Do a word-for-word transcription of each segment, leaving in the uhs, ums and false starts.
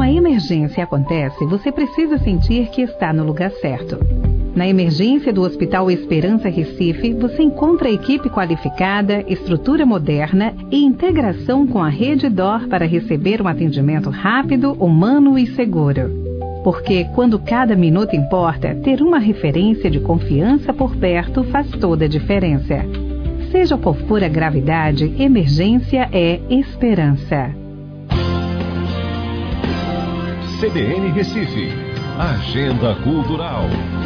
uma emergência acontece, você precisa sentir que está no lugar certo. Na emergência do Hospital Esperança Recife, você encontra equipe qualificada, estrutura moderna e integração com a Rede D O R para receber um atendimento rápido, humano e seguro. Porque quando cada minuto importa, ter uma referência de confiança por perto faz toda a diferença. Seja qual for a gravidade, emergência é esperança. C B N Recife, Agenda Cultural.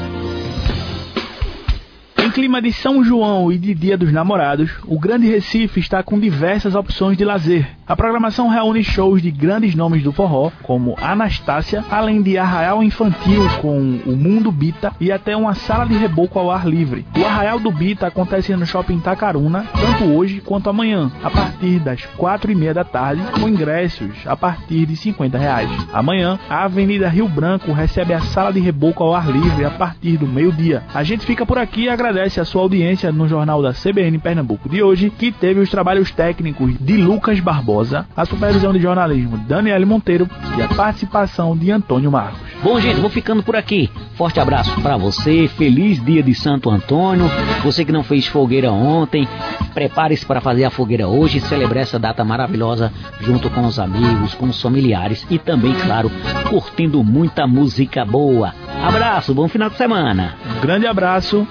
Em clima de São João e de Dia dos Namorados, o Grande Recife está com diversas opções de lazer. A programação reúne shows de grandes nomes do forró, como Anastácia, além de arraial infantil com o Mundo Bita e até uma sala de reboco ao ar livre. O Arraial do Bita acontece no Shopping Itacaruna, tanto hoje quanto amanhã, a partir das quatro e meia da tarde, com ingressos a partir de cinquenta reais. Amanhã, a Avenida Rio Branco recebe a sala de reboco ao ar livre a partir do meio-dia. A gente fica por aqui e agradece a sua audiência no Jornal da C B N Pernambuco de hoje, que teve os trabalhos técnicos de Lucas Barbosa, a supervisão de jornalismo de Daniele Monteiro e a participação de Antônio Marcos. Bom, gente, vou ficando por aqui. Forte abraço pra você, feliz dia de Santo Antônio. Você que não fez fogueira ontem, prepare-se para fazer a fogueira hoje e celebrar essa data maravilhosa junto com os amigos, com os familiares e também, claro, curtindo muita música boa. Abraço, bom final de semana. Um grande abraço